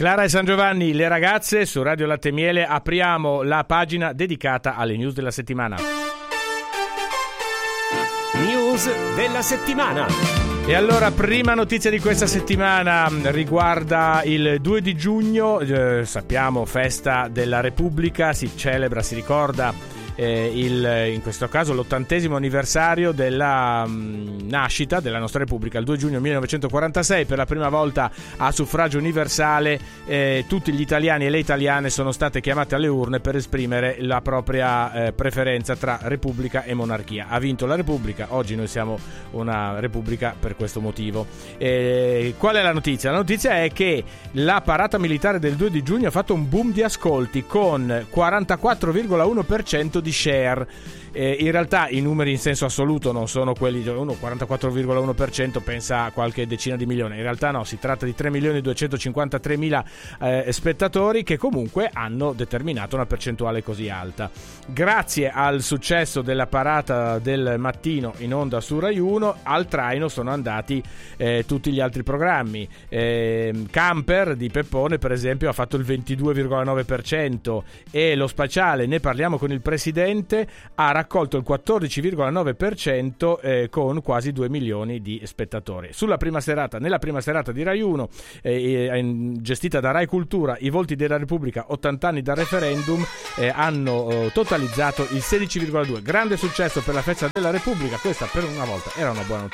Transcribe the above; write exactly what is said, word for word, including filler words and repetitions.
Clara e San Giovanni, le ragazze, su Radio Latte e Miele apriamo la pagina dedicata alle news della settimana. News della settimana. E allora, prima notizia di questa settimana riguarda il due di giugno, eh, sappiamo, festa della Repubblica, si celebra, si ricorda eh, il, in questo caso l'ottantesimo anniversario della mh, nascita della nostra Repubblica. Il due giugno millenovecentoquarantasei, per la prima volta a suffragio universale, eh, tutti gli italiani e le italiane sono state chiamate alle urne per esprimere la propria eh, preferenza tra Repubblica e monarchia. Ha vinto la Repubblica, oggi noi siamo una Repubblica per questo motivo. Eh, qual è la notizia? La notizia è che la parata militare del due di giugno ha fatto un boom di ascolti con quarantaquattro virgola uno per cento di share. Eh, in realtà i numeri in senso assoluto non sono quelli di uno, quarantaquattro virgola uno per cento pensa a qualche decina di milioni, in realtà no, si tratta di tre milioni duecentocinquantatremila eh, spettatori che comunque hanno determinato una percentuale così alta. Grazie al successo della parata del mattino in onda su Rai uno, al traino sono andati eh, tutti gli altri programmi. eh, Camper di Peppone, per esempio, ha fatto il ventidue virgola nove per cento e lo Spaziale, ne parliamo con il presidente, ha raccolto il quattordici virgola nove per cento eh, con quasi due milioni di spettatori. Sulla prima serata, nella prima serata di Rai uno, eh, eh, gestita da Rai Cultura, i volti della Repubblica, ottanta anni dal referendum, eh, hanno eh, totalizzato il sedici virgola due. Grande successo per la festa della Repubblica, questa per una volta era una buona notizia.